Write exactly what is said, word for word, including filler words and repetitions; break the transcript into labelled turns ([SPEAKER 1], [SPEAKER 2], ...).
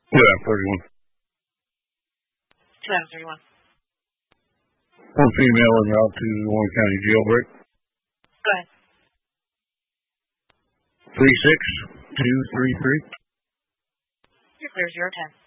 [SPEAKER 1] Yeah, thirty-one.
[SPEAKER 2] two out thirty-one.
[SPEAKER 1] One female en route to the Warren County jailbreak.
[SPEAKER 2] Go ahead.
[SPEAKER 1] three six two three three.
[SPEAKER 2] You're clear, zero ten.